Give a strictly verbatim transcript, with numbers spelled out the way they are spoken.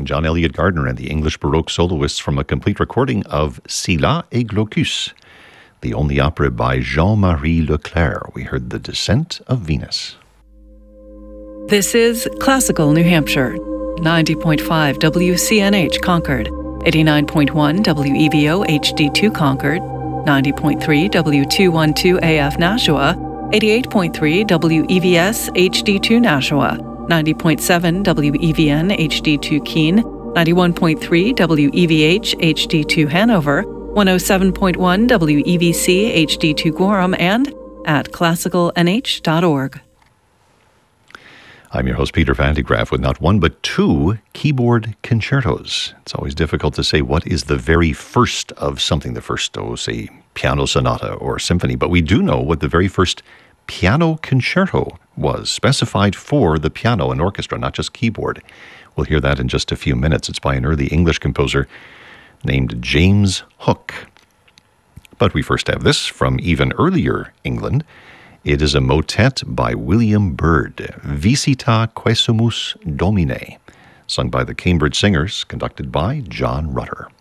John Eliot Gardner and the English Baroque soloists from a complete recording of Scylla et Glaucus, the only opera by Jean-Marie Leclerc. We heard The Descent of Venus. This is Classical New Hampshire, ninety point five W C N H Concord, eighty-nine point one W E V O H D two Concord, ninety point three W two twelve A F Nashua, eighty-eight point three W E V S H D two Nashua, ninety point seven W E V N H D two Keene, ninety-one point three W E V H H D two Hanover, one oh seven point one W E V C H D two Gorham, and at classical n h dot org. I'm your host, Peter Van de Graaff, with not one but two keyboard concertos. It's always difficult to say what is the very first of something, the first, oh, say, piano sonata or symphony, but we do know what the very first piano concerto was, specified for the piano and orchestra, not just keyboard. We'll hear that in just a few minutes. It's by an early English composer named James Hook. But we first have this from even earlier England. It is a motet by William Byrd, Visita Quesumus Domine, sung by the Cambridge Singers, conducted by John Rutter.